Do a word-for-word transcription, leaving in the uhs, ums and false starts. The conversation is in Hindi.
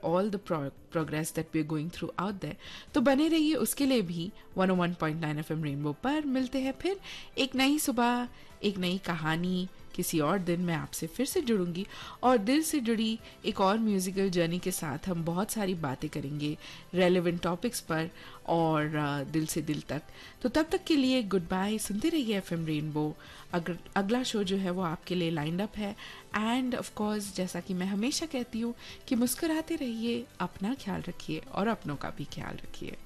All the progress that we are going through out there. तो बने रहिए उसके लिए भी वन ओ one point nine FM rainbow पर। मिलते हैं फिर एक नई सुबह, एक नई कहानी, किसी और दिन मैं आपसे फिर से जुड़ूंगी और दिल से जुड़ी एक और म्यूजिकल जर्नी के साथ हम बहुत सारी बातें करेंगे रेलेवेंट टॉपिक्स पर और uh, दिल से दिल तक। तो तब तक के लिए गुड बाय, सुनते रहिए एफएम रेनबो। अगर अगला शो जो है वो आपके लिए लाइंड अप है एंड ऑफ कोर्स जैसा कि मैं हमेशा कहती हूँ कि मुस्कुराते रहिए, अपना ख्याल रखिए और अपनों का भी ख्याल रखिए।